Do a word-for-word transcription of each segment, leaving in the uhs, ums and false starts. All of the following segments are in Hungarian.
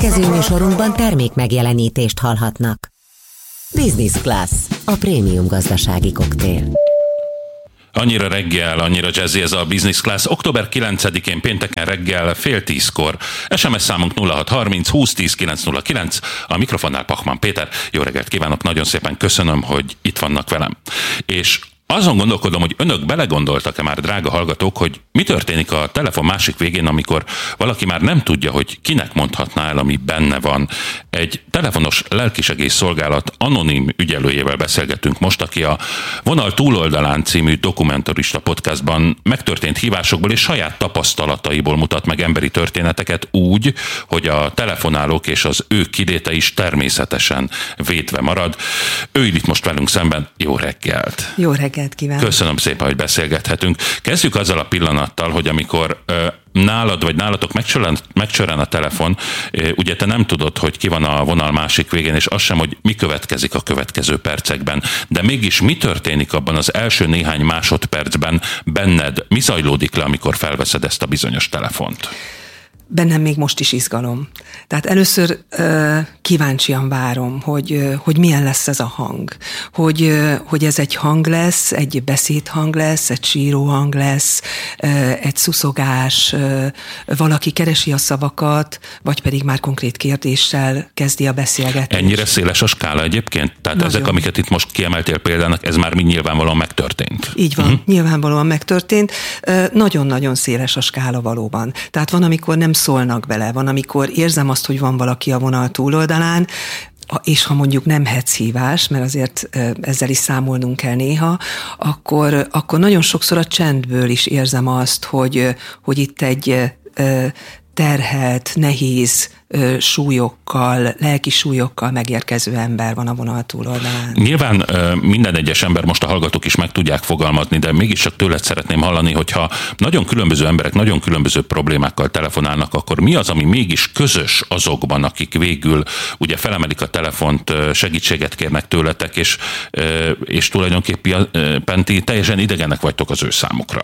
Következő műsorunkban termék megjelenítést hallhatnak. Business Class, a prémium gazdasági koktél. Annyira reggel, annyira jazzy ez a Business Class. október kilencedikén pénteken reggel fél tízkor. es em es számunk nulla hat harminc húsz tíz kilenc nulla kilenc. A mikrofonnál Pachman Péter. Jó reggelt kívánok, nagyon szépen köszönöm, hogy itt vannak velem. És azon gondolkodom, hogy önök belegondoltak-e már, drága hallgatók, hogy mi történik a telefon másik végén, amikor valaki már nem tudja, hogy kinek mondhatná el, ami benne van. Egy telefonos lelkisegély szolgálat anonim ügyelőjével beszélgetünk most, aki a Vonal túloldalán című dokumentarista podcastban megtörtént hívásokból és saját tapasztalataiból mutat meg emberi történeteket úgy, hogy a telefonálók és az ő kiléte is természetesen védve marad. Ő itt most velünk szemben. Jó reggelt! Jó reggelt! Köszönöm szépen, hogy beszélgethetünk. Kezdjük azzal a pillanattal, hogy amikor ö, nálad vagy nálatok megcsörren, megcsörren a telefon, ö, ugye te nem tudod, hogy ki van a vonal másik végén, és az sem, hogy mi következik a következő percekben. De mégis mi történik abban az első néhány másodpercben benned? Mi zajlódik le, amikor felveszed ezt a bizonyos telefont? Bennem még most is izgalom. Tehát először uh, kíváncsian várom, hogy, uh, hogy milyen lesz ez a hang. Hogy, uh, hogy ez egy hang lesz, egy beszédhang lesz, egy síróhang lesz, uh, egy szuszogás, uh, valaki keresi a szavakat, vagy pedig már konkrét kérdéssel kezdi a beszélgetést. Ennyire széles a skála egyébként? Tehát nagyon. Ezek, amiket itt most kiemeltél példának, ez már mind nyilvánvalóan megtörtént? Így van, uh-huh. nyilvánvalóan megtörtént. Uh, nagyon-nagyon széles a skála valóban. Tehát van, amikor nem szólnak bele. Van, amikor érzem azt, hogy van valaki a vonal túloldalán, és ha mondjuk nem hetszhívás, mert azért ezzel is számolnunk kell néha, akkor, akkor nagyon sokszor a csendből is érzem azt, hogy, hogy itt egy terhelt, nehéz súlyokkal, lelki súlyokkal megérkező ember van a vonal túloldalán. Nyilván minden egyes ember, most a hallgatók is meg tudják fogalmazni, de mégiscsak tőled szeretném hallani, hogyha nagyon különböző emberek, nagyon különböző problémákkal telefonálnak, akkor mi az, ami mégis közös azokban, akik végül ugye felemelik a telefont, segítséget kérnek tőletek, és, és tulajdonképpen ti teljesen idegenek vagytok az ő számukra?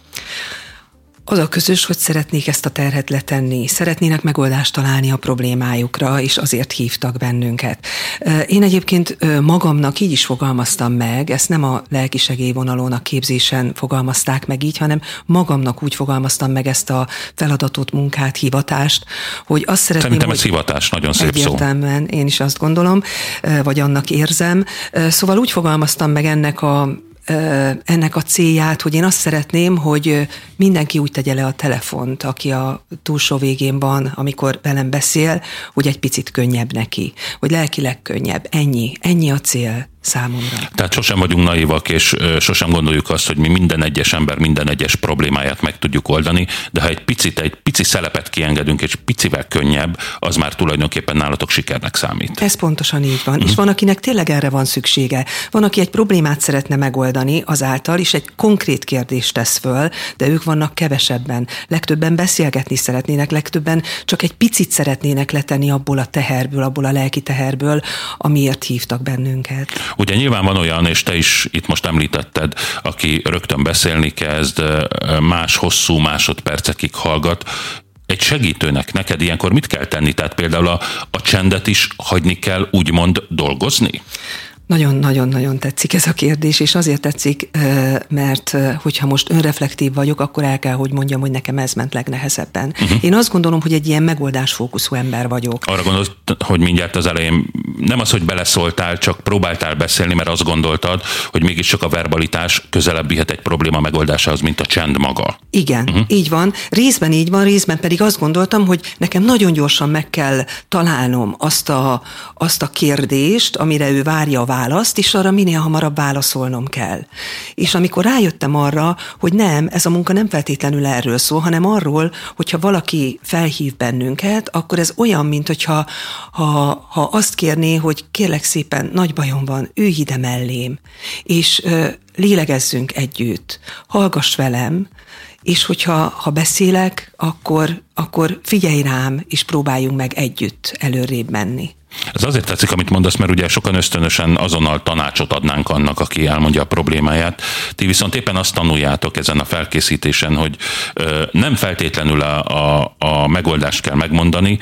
Az a közös, hogy szeretnék ezt a terhet letenni, szeretnének megoldást találni a problémájukra, és azért hívtak bennünket. Én egyébként magamnak így is fogalmaztam meg, ezt nem a lelkisegélyvonalon, a képzésen fogalmazták meg így, hanem magamnak úgy fogalmaztam meg ezt a feladatot, munkát, hivatást, hogy azt szeretném, Szerintem hogy ez hivatás, nagyon szép szó. Egyértelműen, én is azt gondolom, vagy annak érzem. Szóval úgy fogalmaztam meg ennek a ennek a célját, hogy én azt szeretném, hogy mindenki úgy tegye le a telefont, aki a túlsó végén van, amikor velem beszél, hogy egy picit könnyebb neki, hogy lelkileg könnyebb. Ennyi, ennyi a cél számomra. Tehát sosem vagyunk naivak, és sosem gondoljuk azt, hogy mi minden egyes ember minden egyes problémáját meg tudjuk oldani, de ha egy picit, egy pici szelepet kiengedünk, és picivel könnyebb, az már tulajdonképpen nálatok sikernek számít. Ez pontosan így van. Mm. És van, akinek tényleg erre van szüksége. Van, aki egy problémát szeretne megoldani azáltal, és egy konkrét kérdést tesz föl, de ők vannak kevesebben. Legtöbben beszélgetni szeretnének, legtöbben csak egy picit szeretnének letenni abból a teherből, abból a lelki teherből, amiért hívtak bennünket. Ugye nyilván van olyan, és te is itt most említetted, aki rögtön beszélni kezd, más hosszú másodpercekig hallgat. Egy segítőnek neked ilyenkor mit kell tenni? Tehát például a, a csendet is hagyni kell úgymond dolgozni? Nagyon-nagyon-nagyon tetszik ez a kérdés, és azért tetszik, mert hogyha most önreflektív vagyok, akkor el kell, hogy mondjam, hogy nekem ez ment legnehezebben. Uh-huh. Én azt gondolom, hogy egy ilyen megoldásfókuszú ember vagyok. Arra gondolod, hogy mindjárt az elején nem az, hogy beleszóltál, csak próbáltál beszélni, mert azt gondoltad, hogy mégiscsak a verbalitás közelebb vihet egy probléma megoldásához, mint a csend maga. Igen, uh-huh. így van. Részben így van, részben pedig azt gondoltam, hogy nekem nagyon gyorsan meg kell találnom azt a, azt a kérdést, amire ő várja a választ, és arra minél hamarabb válaszolnom kell. És amikor rájöttem arra, hogy nem, ez a munka nem feltétlenül erről szól, hanem arról, hogyha valaki felhív bennünket, akkor ez olyan, mint hogyha ha, ha azt kérné, hogy kérlek szépen, nagy bajom van, ülj ide mellém, és ö, lélegezzünk együtt, hallgass velem, és hogyha ha beszélek, akkor, akkor figyelj rám, és próbáljunk meg együtt előrébb menni. Ez azért tetszik, amit mondasz, mert ugye sokan ösztönösen azonnal tanácsot adnánk annak, aki elmondja a problémáját. Ti viszont éppen azt tanuljátok ezen a felkészítésen, hogy ö, nem feltétlenül a, a, a megoldást kell megmondani,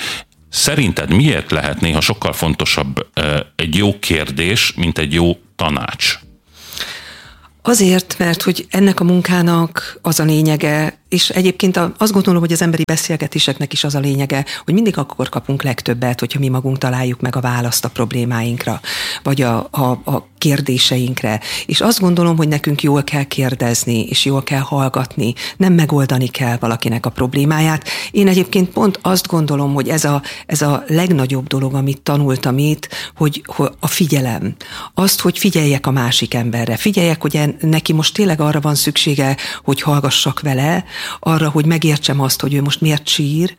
szerinted miért lehet néha sokkal fontosabb egy jó kérdés, mint egy jó tanács? Azért, mert hogy ennek a munkának az a lényege, és egyébként azt gondolom, hogy az emberi beszélgetéseknek is az a lényege, hogy mindig akkor kapunk legtöbbet, hogyha mi magunk találjuk meg a választ a problémáinkra, vagy a, a, a kérdéseinkre. És azt gondolom, hogy nekünk jól kell kérdezni, és jól kell hallgatni, nem megoldani kell valakinek a problémáját. Én egyébként pont azt gondolom, hogy ez a, ez a legnagyobb dolog, amit tanultam itt, hogy, hogy a figyelem. Azt, hogy figyeljek a másik emberre. Figyeljek, hogy neki most tényleg arra van szüksége, hogy hallgassak vele, arra, hogy megértsem azt, hogy ő most miért sír,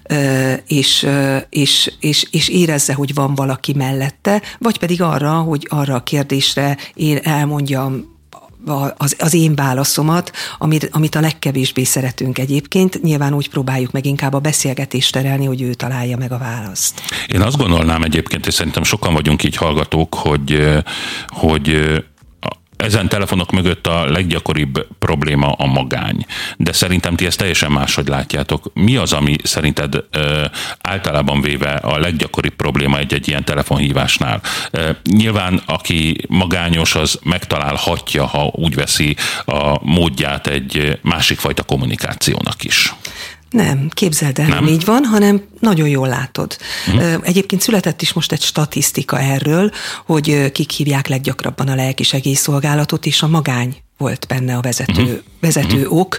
és, és, és, és érezze, hogy van valaki mellette, vagy pedig arra, hogy arra a kérdésre én elmondjam az, az én válaszomat, amit, amit a legkevésbé szeretünk egyébként. Nyilván úgy próbáljuk meg inkább a beszélgetést terelni, hogy ő találja meg a választ. Én azt gondolnám egyébként, és szerintem sokan vagyunk így hallgatók, hogy, hogy ezen telefonok mögött a leggyakoribb probléma a magány. De szerintem ti ezt teljesen máshogy látjátok. Mi az, ami szerinted ö, általában véve a leggyakoribb probléma egy-egy ilyen telefonhívásnál? Ö, nyilván, aki magányos, az megtalálhatja, ha úgy veszi a módját egy másik fajta kommunikációnak is. Nem, képzeld el, nem? nem így van, hanem nagyon jól látod. Uh-huh. Egyébként született is most egy statisztika erről, hogy kik hívják leggyakrabban a lelkisegélyszolgálatot, és a magány volt benne a vezető, uh-huh. vezető uh-huh. ok.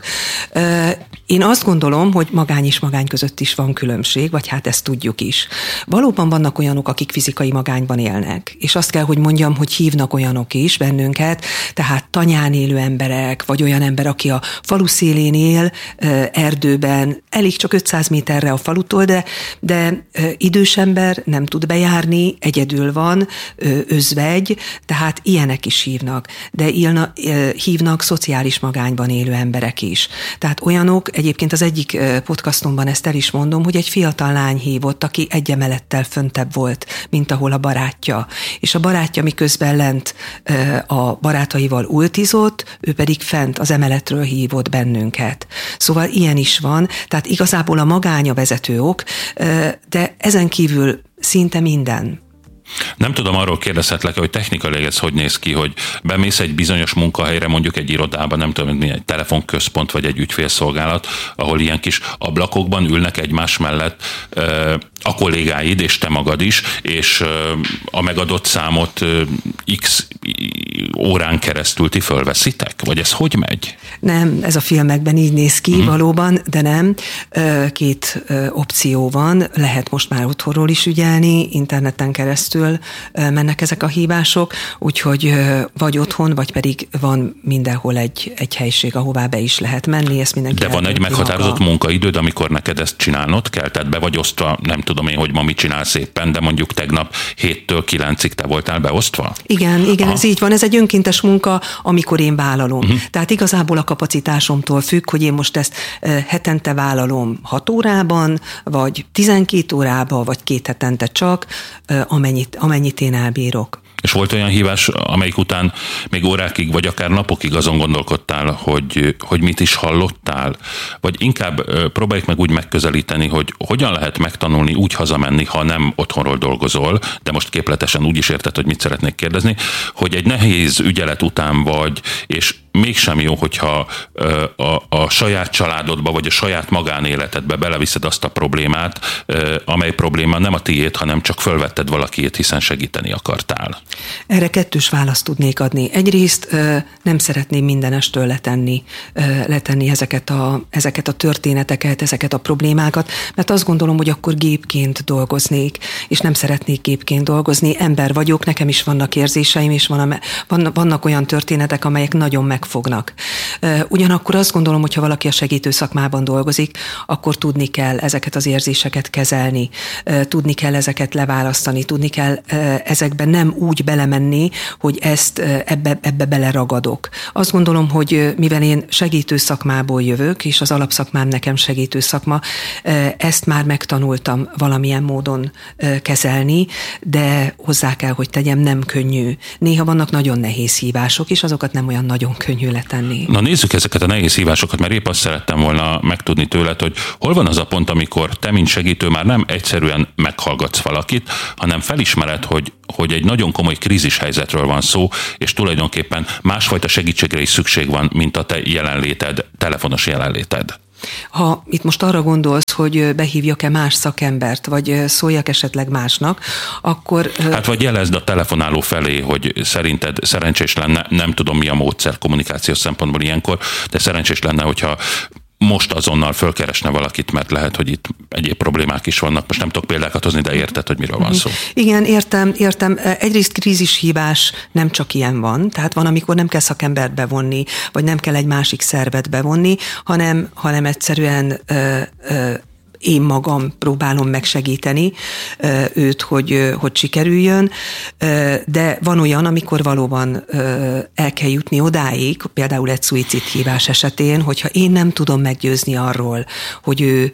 Én azt gondolom, hogy magány és magány között is van különbség, vagy hát ezt tudjuk is. Valóban vannak olyanok, akik fizikai magányban élnek, és azt kell, hogy mondjam, hogy hívnak olyanok is bennünket, tehát tanyán élő emberek, vagy olyan ember, aki a falu szélén él, erdőben, elég csak ötszáz méterre a falutól, de, de idős ember nem tud bejárni, egyedül van, özvegy, tehát ilyenek is hívnak. De ilna, hívnak szociális magányban élő emberek is. Tehát olyanok, egyébként az egyik podcastomban ezt el is mondom, hogy egy fiatal lány hívott, aki egy emelettel föntebb volt, mint ahol a barátja. És a barátja miközben lent a barátaival ultizott, ő pedig fent az emeletről hívott bennünket. Szóval ilyen is van, tehát igazából a magány a vezető ok, de ezen kívül szinte minden. Nem tudom, arról kérdezhetlek, hogy technikailag ez hogy néz ki, hogy bemész egy bizonyos munkahelyre, mondjuk egy irodában, nem tudom, mi egy telefonközpont vagy egy ügyfélszolgálat, ahol ilyen kis ablakokban ülnek egymás mellett a kollégáid, és te magad is, és a megadott számot x órán keresztül ti fölveszitek? Vagy ez hogy megy? Nem, ez a filmekben így néz ki, hmm. valóban, de nem. Két opció van, lehet most már otthonról is ügyelni, interneten keresztül mennek ezek a hívások, úgyhogy vagy otthon, vagy pedig van mindenhol egy, egy helység, ahová be is lehet menni, ezt mindenki. De van egy meghatározott maga. munkaidőd, amikor neked ezt csinálnod kell? Tehát be vagy osztva, nem tudom én, hogy ma mit csinálsz éppen, de mondjuk tegnap héttől kilencig te voltál beosztva? Igen, igen, Aha. ez így van. Ez egy önkéntes munka, amikor én vállalom. Uh-huh. Tehát igazából a kapacitásomtól függ, hogy én most ezt hetente vállalom hat órában, vagy tizenkét órában, vagy két hetente csak, amennyit, amennyit én elbírok. És volt olyan hívás, amelyik után még órákig, vagy akár napokig azon gondolkodtál, hogy, hogy mit is hallottál? Vagy inkább próbáljuk meg úgy megközelíteni, hogy hogyan lehet megtanulni úgy hazamenni, ha nem otthonról dolgozol, de most képletesen úgy is érted, hogy mit szeretnék kérdezni, hogy egy nehéz ügyelet után vagy, és mégsem jó, hogyha a, a saját családodba, vagy a saját magánéletedbe beleviszed azt a problémát, amely probléma nem a tiéd, hanem csak fölvetted valakiét, hiszen segíteni akartál. Erre kettős választ tudnék adni. Egyrészt nem szeretném mindenestől letenni, letenni ezeket a, ezeket a történeteket, ezeket a problémákat, mert azt gondolom, hogy akkor gépként dolgoznék, és nem szeretnék gépként dolgozni. Ember vagyok, nekem is vannak érzéseim, és van, vannak olyan történetek, amelyek nagyon megfognak. Ugyanakkor azt gondolom, hogy ha valaki a segítő szakmában dolgozik, akkor tudni kell ezeket az érzéseket kezelni, tudni kell ezeket leválasztani, tudni kell ezekben nem úgy belemenni, hogy ezt ebbe, ebbe beleragadok. Azt gondolom, hogy mivel én segítő szakmából jövök, és az alapszakmám nekem segítő szakma, ezt már megtanultam valamilyen módon kezelni, de hozzá kell, hogy tegyem, nem könnyű. Néha vannak nagyon nehéz hívások, és azokat nem olyan nagyon könnyű könnyű letenni. Na nézzük ezeket a nehéz hívásokat, mert épp azt szerettem volna megtudni tőled, hogy hol van az a pont, amikor te, mint segítő már nem egyszerűen meghallgatsz valakit, hanem felismered, hogy, hogy egy nagyon komoly krízis helyzetről van szó, és tulajdonképpen másfajta segítségre is szükség van, mint a te jelenléted, telefonos jelenléted. Ha itt most arra gondolsz, hogy behívjak-e más szakembert, vagy szóljak esetleg másnak, akkor... Hát vagy jelezd a telefonáló felé, hogy szerinted szerencsés lenne, nem tudom mi a módszer kommunikációs szempontból ilyenkor, de szerencsés lenne, hogyha most azonnal fölkeresne valakit, mert lehet, hogy itt egyéb problémák is vannak. Most nem tudok példákat hozni, de érted, hogy miről van szó. Igen, értem, értem. Egyrészt krízishívás nem csak ilyen van, tehát van, amikor nem kell szakembert bevonni, vagy nem kell egy másik szervet bevonni, hanem, hanem egyszerűen ö, ö, én magam próbálom megsegíteni őt, hogy, hogy sikerüljön, de van olyan, amikor valóban el kell jutni odáig, például egy szuicidhívás esetén, hogyha én nem tudom meggyőzni arról, hogy ő,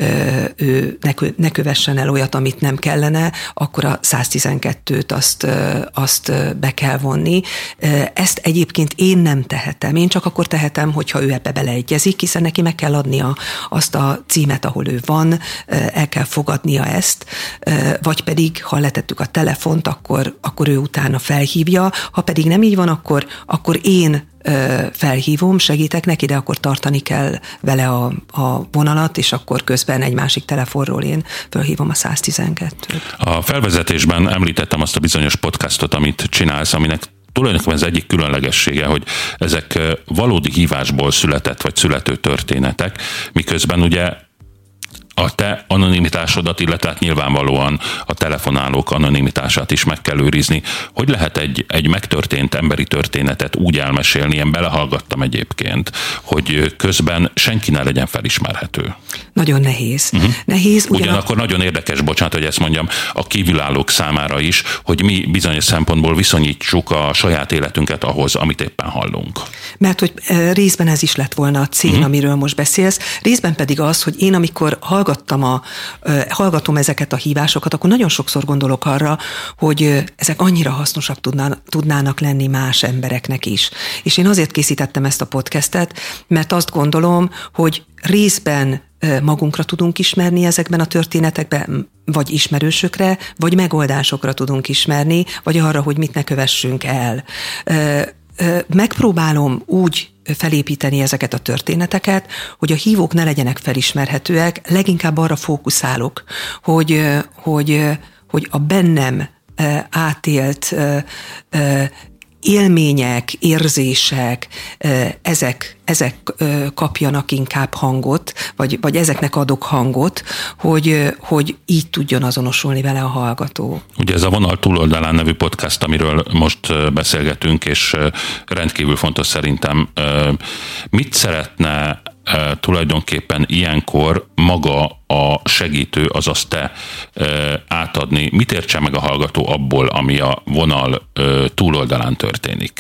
ő ne kövessen el olyat, amit nem kellene, akkor a száztizenkettőt azt, azt be kell vonni. Ezt egyébként én nem tehetem. Én csak akkor tehetem, hogyha ő ebbe beleegyezik, hiszen neki meg kell adnia azt a címet, ahol ő van, el kell fogadnia ezt, vagy pedig, ha letettük a telefont, akkor, akkor ő utána felhívja, ha pedig nem így van, akkor, akkor én felhívom, segítek neki, de akkor tartani kell vele a, a vonalat, és akkor közben egy másik telefonról én felhívom a száztizenkettőt. A felvezetésben említettem azt a bizonyos podcastot, amit csinálsz, aminek tulajdonképpen az egyik különlegessége, hogy ezek valódi hívásból született, vagy születő történetek, miközben ugye a te anonimitásodat, illetve hát nyilvánvalóan a telefonálók anonimitását is meg kell őrizni. Hogy lehet egy, egy megtörtént emberi történetet úgy elmesélni, én belehallgattam egyébként, hogy közben senki ne legyen felismerhető? Nagyon nehéz. Uh-huh. Nehéz ugyan... Ugyanakkor nagyon érdekes, bocsánat, hogy ezt mondjam, a kívülállók számára is, hogy mi bizonyos szempontból viszonyítsuk a saját életünket ahhoz, amit éppen hallunk. Mert hogy részben ez is lett volna a cél, uh-huh. amiről most beszélsz, részben pedig az, hogy én amikor hallgattam a, hallgatom ezeket a hívásokat, akkor nagyon sokszor gondolok arra, hogy ezek annyira hasznosak tudnának lenni más embereknek is. És én azért készítettem ezt a podcastet, mert azt gondolom, hogy részben magunkra tudunk ismerni ezekben a történetekben, vagy ismerősökre, vagy megoldásokra tudunk ismerni, vagy arra, hogy mit ne kövessünk el. Megpróbálom úgy felépíteni ezeket a történeteket, hogy a hívók ne legyenek felismerhetőek, leginkább arra fókuszálok, hogy, hogy, hogy a bennem átélt élmények, érzések, ezek, ezek kapjanak inkább hangot, vagy, vagy ezeknek adok hangot, hogy, hogy így tudjon azonosulni vele a hallgató. Ugye ez a Vonal túloldalán nevű podcast, amiről most beszélgetünk, és rendkívül fontos szerintem. Mit szeretne tulajdonképpen ilyenkor maga a segítő, azaz te átadni? Mit értse meg a hallgató abból, ami a vonal túloldalán történik?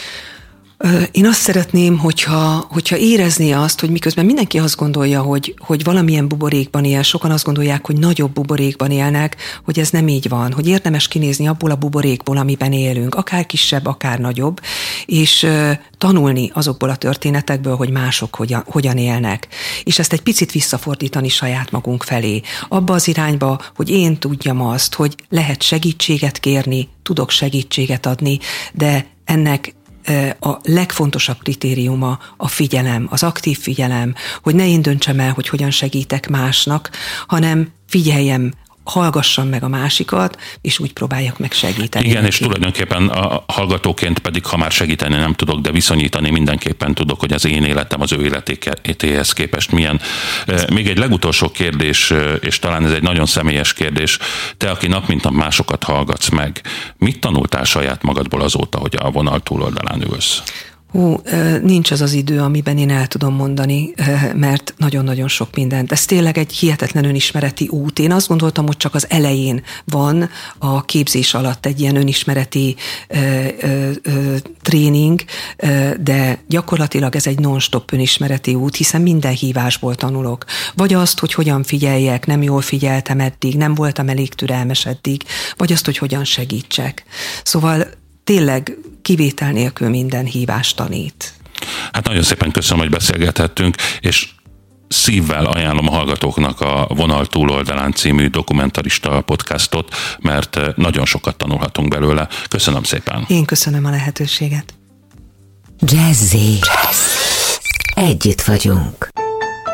Én azt szeretném, hogyha, hogyha érezné azt, hogy miközben mindenki azt gondolja, hogy, hogy valamilyen buborékban él, sokan azt gondolják, hogy nagyobb buborékban élnek, hogy ez nem így van, hogy érdemes kinézni abból a buborékból, amiben élünk, akár kisebb, akár nagyobb, és tanulni azokból a történetekből, hogy mások hogyan, hogyan élnek. És ezt egy picit visszafordítani saját magunk felé. Abba az irányba, hogy én tudjam azt, hogy lehet segítséget kérni, tudok segítséget adni, de ennek a legfontosabb kritériuma a figyelem, az aktív figyelem, hogy ne én döntsem el, hogy hogyan segítek másnak, hanem figyeljem, hallgassam meg a másikat, és úgy próbáljak meg segíteni. Igen, neki. És tulajdonképpen a hallgatóként pedig, ha már segíteni nem tudok, de viszonyítani mindenképpen tudok, hogy az én életem az ő életéhez képest milyen. Még egy legutolsó kérdés, és talán ez egy nagyon személyes kérdés. Te, aki nap mint nap másokat hallgatsz meg, mit tanultál saját magadból azóta, hogy a vonal túloldalán ülsz? Hú, nincs az az idő, amiben én el tudom mondani, mert nagyon-nagyon sok mindent. Ez tényleg egy hihetetlen önismereti út. Én azt gondoltam, hogy csak az elején van a képzés alatt egy ilyen önismereti ö, ö, ö, tréning, ö, de gyakorlatilag ez egy non-stop önismereti út, hiszen minden hívásból tanulok. Vagy azt, hogy hogyan figyeljek, nem jól figyeltem eddig, nem voltam elég türelmes eddig, vagy azt, hogy hogyan segítsek. Szóval tényleg kivétel nélkül minden hívás tanít. Hát nagyon szépen köszönöm, hogy beszélgethettünk, és szívvel ajánlom a hallgatóknak a Vonal túloldalán című dokumentarista podcastot, mert nagyon sokat tanulhatunk belőle. Köszönöm szépen. Én köszönöm a lehetőséget. Jazzy. Jazzy. Együtt vagyunk.